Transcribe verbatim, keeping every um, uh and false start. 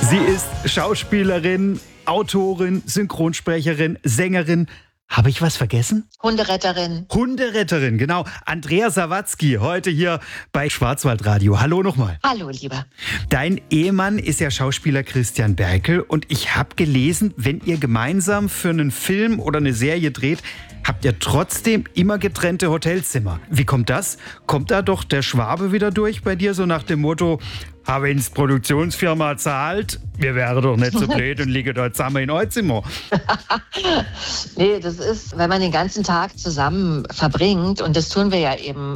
Sie ist Schauspielerin, Autorin, Synchronsprecherin, Sängerin. Habe ich was vergessen? Hunderetterin. Hunderetterin, genau. Andrea Sawatzki, heute hier bei Schwarzwaldradio. Hallo nochmal. Hallo, Lieber. Dein Ehemann ist ja Schauspieler Christian Berkel und ich habe gelesen, wenn ihr gemeinsam für einen Film oder eine Serie dreht, habt ihr trotzdem immer getrennte Hotelzimmer. Wie kommt das? Kommt da doch der Schwabe wieder durch bei dir, so nach dem Motto, aber ins Produktionsfirma zahlt, wir wären doch nicht so blöd und liegen dort zusammen in euer Zimmer. Nee, das ist, wenn man den ganzen Tag zusammen verbringt, und das tun wir ja eben